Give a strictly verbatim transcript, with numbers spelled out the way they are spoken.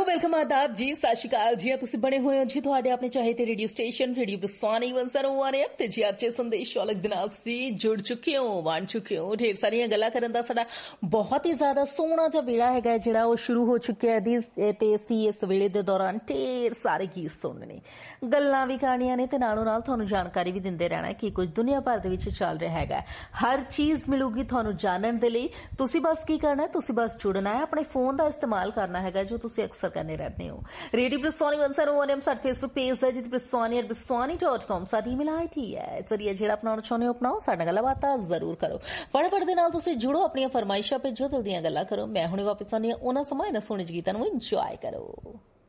Welcome आदाब जी, सत श्री अकाल जी। तुसीं बने हुए हो जी तुहाडे अपने चाहे ते radio station radio Baswani one zero one F ते जी अरचे संदेश वाले दे नाल तुसीं जुड़ चुके हो, वंड चुके हो। ढेर सारियां गल्लां करन दा साडा बहुत ही ज्यादा सोहना जिहा वेला हैगा जिहड़ा वो शुरू हो चुकिया है दी ते असीं इस वेले दे दौरान ढेर सारे गीत सुनने, गल्लां भी करनियां ने ते नालों नाल तुहानूं जानकारी भी दिंदे रहना कि कुछ दुनिया भर दे विच चल रहा हैगा। हर चीज़ मिलूगी तुहानूं जानन दे लई। तुसीं बस की करना है, तुसीं बस जुड़ना है, अपने फोन का इस्तेमाल करना है जो तुसीं अक्सर करने रहते हो। Radio Baswani one zero one M साडा फेसबुक पेज है जिते Baswani eight Baswani dot com साडी ईमेल आईडी है। जरिए जिहड़ा अपनाउणा चाहुंदे हो अपनाओ, साडे नाल गल्लबात जरूर करो। फटाफट दे नाल तुसीं जुड़ो, अपनी फरमाइशां भेजो, दिल दीयां गल्लां करो। मैं हुणे वापस आनी उन्हां समां इन्हां सोहणे गीतां नूं इंजॉय करो।